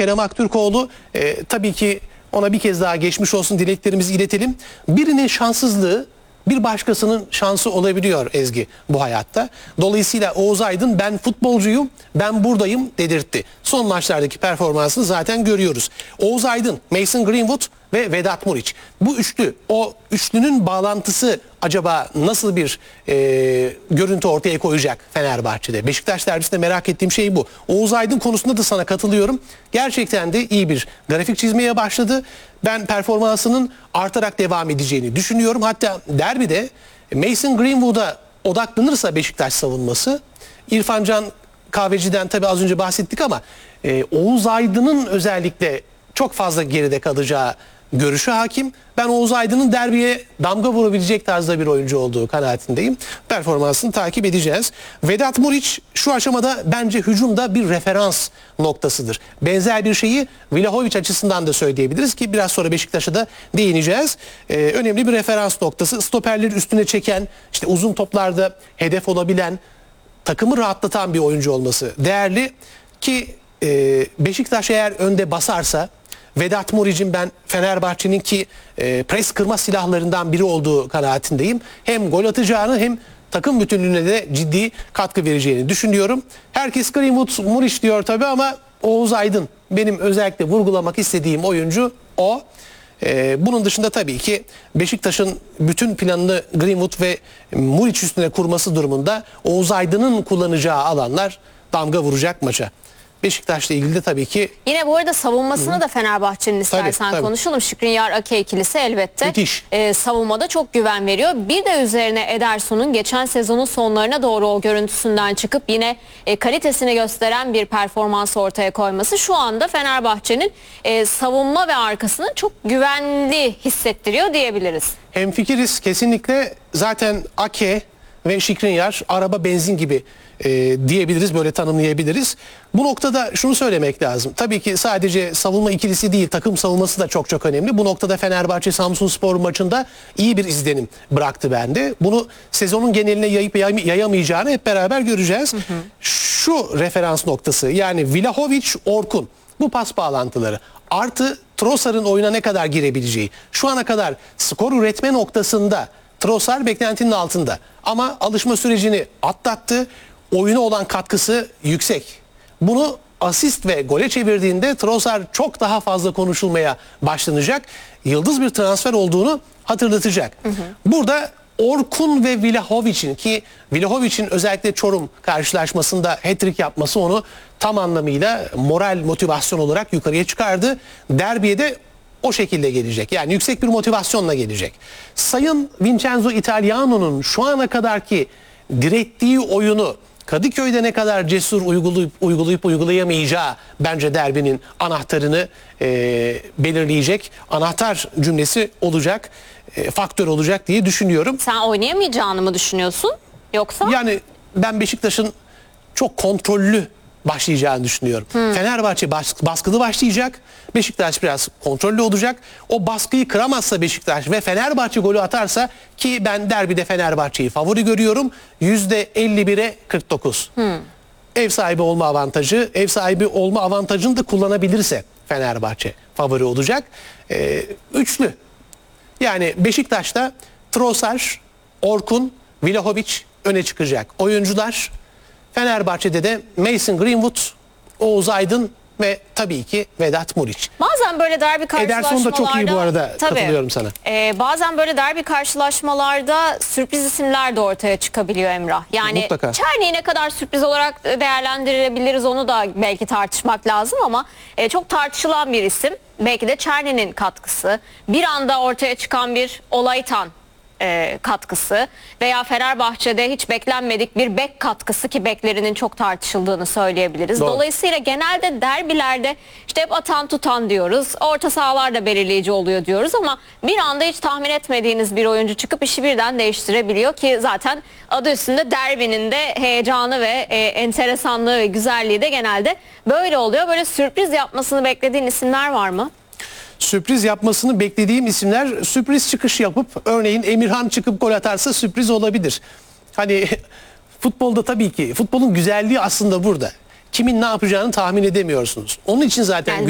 Kerem Aktürkoğlu tabii ki ona bir kez daha geçmiş olsun dileklerimizi iletelim. Birinin şanssızlığı bir başkasının şansı olabiliyor Ezgi bu hayatta. Dolayısıyla Oğuz Aydın ben futbolcuyum, ben buradayım dedirtti. Son maçlardaki performansını zaten görüyoruz. Oğuz Aydın, Mason Greenwood ve Vedat Muriç. Bu üçlü, o üçlünün bağlantısı acaba nasıl bir görüntü ortaya koyacak Fenerbahçe'de? Beşiktaş derbisinde merak ettiğim şey bu. Oğuz Aydın konusunda da sana katılıyorum. Gerçekten de iyi bir grafik çizmeye başladı. Ben performansının artarak devam edeceğini düşünüyorum. Hatta derbide Mason Greenwood'a odaklanırsa Beşiktaş savunması, İrfan Can Kahveci'den tabii az önce bahsettik ama Oğuz Aydın'ın özellikle çok fazla geride kalacağı görüşü hakim. Ben Oğuz Aydın'ın derbiye damga vurabilecek tarzda bir oyuncu olduğu kanaatindeyim. Performansını takip edeceğiz. Vedat Muriç şu aşamada bence hücumda bir referans noktasıdır. Benzer bir şeyi Vlahovic açısından da söyleyebiliriz ki biraz sonra Beşiktaş'a da değineceğiz. Önemli bir referans noktası. Stoperleri üstüne çeken, işte uzun toplarda hedef olabilen, takımı rahatlatan bir oyuncu olması değerli ki Beşiktaş eğer önde basarsa Vedat Muriç'in ben Fenerbahçe'nin ki pres kırma silahlarından biri olduğu kanaatindeyim. Hem gol atacağını hem takım bütünlüğüne de ciddi katkı vereceğini düşünüyorum. Herkes Greenwood, Muriç diyor tabii ama Oğuz Aydın benim özellikle vurgulamak istediğim oyuncu o. Bunun dışında tabii ki Beşiktaş'ın bütün planını Greenwood ve Muriç üstüne kurması durumunda Oğuz Aydın'ın kullanacağı alanlar damga vuracak maça. Beşiktaş'la ilgili de tabii ki... Yine bu arada savunmasını da Fenerbahçe'nin istersen tabii. konuşalım. Skriniar Ake ikilisi elbette Müthiş. Savunmada çok güven veriyor. Bir de üzerine Ederson'un geçen sezonun sonlarına doğru o görüntüsünden çıkıp yine kalitesini gösteren bir performans ortaya koyması şu anda Fenerbahçe'nin savunma ve arkasını çok güvenli hissettiriyor diyebiliriz. Hemfikiriz kesinlikle. Zaten Ake ve Skriniar araba benzin gibi diyebiliriz, böyle tanımlayabiliriz. Bu noktada şunu söylemek lazım. Tabii ki sadece savunma ikilisi değil, takım savunması da çok çok önemli. Bu noktada Fenerbahçe Samsunspor maçında iyi bir izlenim bıraktı bende. Bunu sezonun geneline yayıp yayamayacağını hep beraber göreceğiz. Şu referans noktası, yani Vlahovic, Orkun, bu pas bağlantıları artı Trossard'ın oyuna ne kadar girebileceği. Şu ana kadar skor üretme noktasında Trossard beklentinin altında ama alışma sürecini atlattı. Oyuna olan katkısı yüksek. Bunu asist ve gole çevirdiğinde Trossard çok daha fazla konuşulmaya başlanacak. Yıldız bir transfer olduğunu hatırlatacak. Burada Orkun ve Vlahovic'in, ki Vlahovic'in özellikle Çorum karşılaşmasında hat-trick yapması onu tam anlamıyla moral, motivasyon olarak yukarıya çıkardı. Derbiye de o şekilde gelecek. Yani yüksek bir motivasyonla gelecek. Sayın Vincenzo Italiano'nun şu ana kadarki direttiği oyunu Kadıköy'de ne kadar cesur uygulayıp uygulayamayacağı bence derbinin anahtarını belirleyecek. Anahtar cümlesi olacak, faktör olacak diye düşünüyorum. Sen oynayamayacağını mı düşünüyorsun yoksa? Yani ben Beşiktaş'ın çok kontrollü başlayacağını düşünüyorum. Fenerbahçe baskılı başlayacak. Beşiktaş biraz kontrollü olacak. O baskıyı kıramazsa Beşiktaş ve Fenerbahçe golü atarsa, ki ben derbide Fenerbahçe'yi favori görüyorum, %51'e 49. Ev sahibi olma avantajı, ev sahibi olma avantajını da kullanabilirse Fenerbahçe favori olacak. Üçlü. Yani Beşiktaş'ta Trossard, Orkun, Vlahovic öne çıkacak oyuncular. Fenerbahçe'de de Mason Greenwood, Oğuz Aydın ve tabii ki Vedat Muriç. Bazen böyle derbi karşılaşmalarda... Ederson da çok iyi bu arada, katılıyorum sana. Bazen böyle derbi karşılaşmalarda sürpriz isimler de ortaya çıkabiliyor Emrah. Yani Mutlaka. Czerny'yi ne kadar sürpriz olarak değerlendirebiliriz onu da belki tartışmak lazım ama çok tartışılan bir isim. Belki de Czerny'nin katkısı, bir anda ortaya çıkan bir Olaytan katkısı veya Fenerbahçe'de hiç beklenmedik bir bek katkısı, ki beklerinin çok tartışıldığını söyleyebiliriz. Doğru. Dolayısıyla genelde derbilerde işte hep atan tutan diyoruz. Orta sahalar da belirleyici oluyor diyoruz ama bir anda hiç tahmin etmediğiniz bir oyuncu çıkıp işi birden değiştirebiliyor ki zaten adı üstünde derbinin de heyecanı ve enteresanlığı ve güzelliği de genelde böyle oluyor. Böyle sürpriz yapmasını beklediğin isimler var mı? Sürpriz yapmasını beklediğim isimler, sürpriz çıkış yapıp örneğin Emirhan çıkıp gol atarsa sürpriz olabilir. Hani futbolda tabii ki futbolun güzelliği aslında burada. Kimin ne yapacağını tahmin edemiyorsunuz. Onun için zaten